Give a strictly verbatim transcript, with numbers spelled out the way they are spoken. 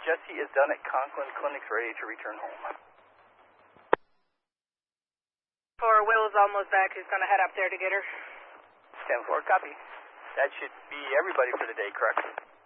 Jesse is done at Conklin Clinics, ready to return home. Four, Will's almost back. He's going to head up there to get her. ten four, copy. That should be everybody for the day, correct?